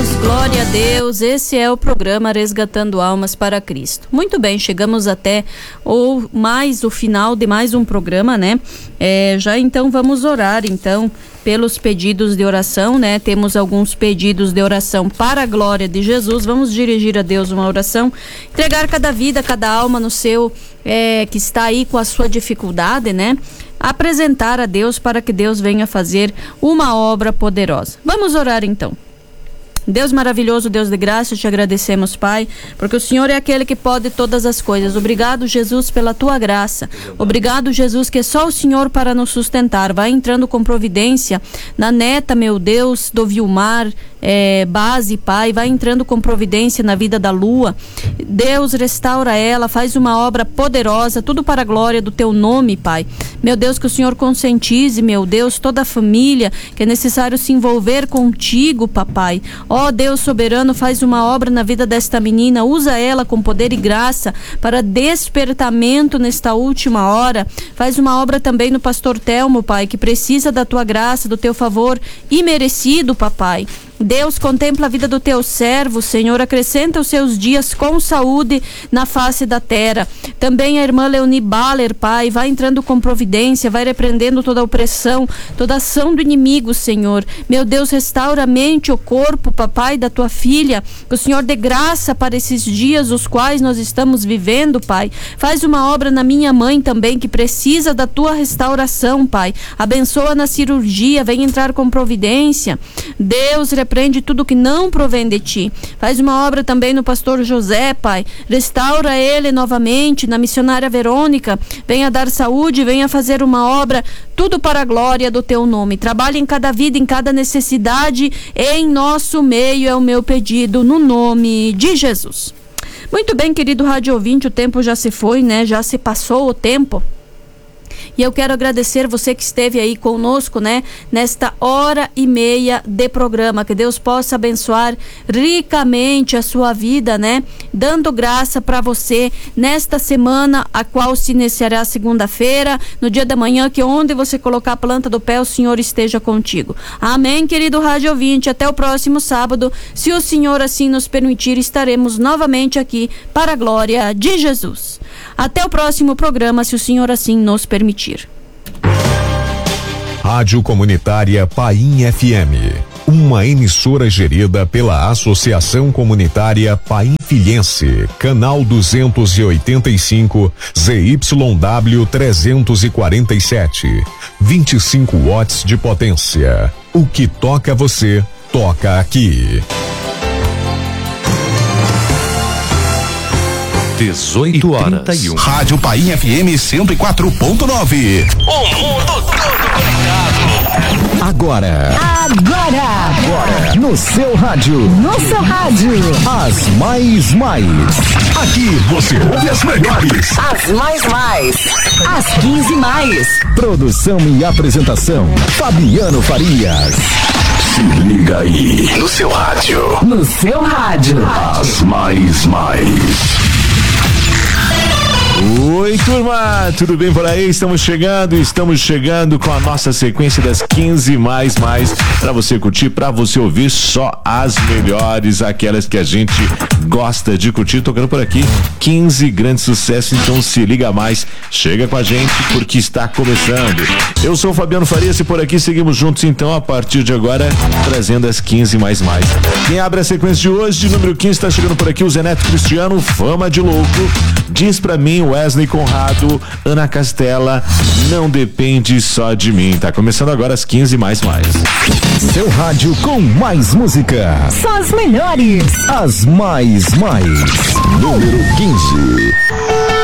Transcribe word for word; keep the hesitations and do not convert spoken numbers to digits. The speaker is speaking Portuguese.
Deus, glória a Deus. Esse é o programa Resgatando Almas para Cristo. Muito bem, chegamos até ou mais o final de mais um programa, né? É, já então vamos orar então pelos pedidos de oração, né? Temos alguns pedidos de oração para a glória de Jesus. Vamos dirigir a Deus uma oração, entregar cada vida, cada alma no seu, é, que está aí com a sua dificuldade, né? Apresentar a Deus para que Deus venha fazer uma obra poderosa. Vamos orar então. Deus maravilhoso, Deus de graça, te agradecemos, Pai, porque o Senhor é aquele que pode todas as coisas. Obrigado, Jesus, pela tua graça. Obrigado, Jesus, que é só o Senhor para nos sustentar. Vai entrando com providência na neta, meu Deus, do Vilmar, é, base, Pai. Vai entrando com providência na vida da Lua. Deus, restaura ela, faz uma obra poderosa, tudo para a glória do teu nome, Pai. Meu Deus, que o Senhor conscientize, meu Deus, toda a família, que é necessário se envolver contigo, papai. Ó Deus soberano, faz uma obra na vida desta menina, usa ela com poder e graça para despertamento nesta última hora. Faz uma obra também no pastor Telmo, Pai, que precisa da tua graça, do teu favor imerecido, papai. Deus, contempla a vida do teu servo, Senhor, acrescenta os seus dias com saúde na face da terra. Também a irmã Leoni Baller, Pai, vai entrando com providência, vai repreendendo toda a opressão, toda a ação do inimigo, Senhor. Meu Deus, restaura a mente, o corpo, papai, da tua filha, que o Senhor dê graça para esses dias os quais nós estamos vivendo, Pai. Faz uma obra na minha mãe também, que precisa da tua restauração, Pai. Abençoa na cirurgia, vem entrar com providência. Deus, repreende tudo que não provém de ti. Faz uma obra também no pastor José, Pai. Restaura ele novamente, na missionária Verônica. Venha dar saúde, venha fazer uma obra, tudo para a glória do teu nome. Trabalhe em cada vida, em cada necessidade, em nosso meio, é o meu pedido, no nome de Jesus. Muito bem, querido rádio ouvinte, o tempo já se foi, né? Já se passou o tempo. E eu quero agradecer você que esteve aí conosco, né? Nesta hora e meia de programa. Que Deus possa abençoar ricamente a sua vida, né? Dando graça para você nesta semana, a qual se iniciará segunda-feira, no dia da manhã, que onde você colocar a planta do pé, o Senhor esteja contigo. Amém, querido rádio ouvinte. Até o próximo sábado. Se o Senhor assim nos permitir, estaremos novamente aqui para a glória de Jesus. Até o próximo programa, se o Senhor assim nos permitir. Rádio Comunitária Paim F M, uma emissora gerida pela Associação Comunitária Painfilhense, canal duzentos e oitenta e cinco, Z Y W trezentos e quarenta e sete, vinte e cinco watts de potência. O que toca você, toca aqui. dezoito horas. trinta e um. Rádio Paim F M cento e quatro ponto nove. O mundo todo conectado. Agora. Agora. Agora. No seu rádio. No seu rádio. As mais mais. Aqui você ouve as melhores. As mais mais. As quinze mais. Produção e apresentação, Fabiano Farias. Se liga aí. No seu rádio. No seu rádio. As mais mais. Oi, turma, tudo bem por aí? Estamos chegando, estamos chegando com a nossa sequência das quinze mais mais para você curtir, para você ouvir só as melhores, aquelas que a gente gosta de curtir, tocando por aqui quinze grandes sucessos, então se liga mais, chega com a gente porque está começando. Eu sou o Fabiano Farias e por aqui seguimos juntos então a partir de agora, trazendo as quinze mais mais. Quem abre a sequência de hoje, de número quinze, está chegando por aqui o Zé Neto Cristiano, Fama de Louco, Diz Pra Mim, Wesley Conrado, Ana Castela, Não Depende Só de Mim. Tá começando agora as quinze mais mais. Seu rádio com mais música. Só as melhores. As mais mais. Número quinze.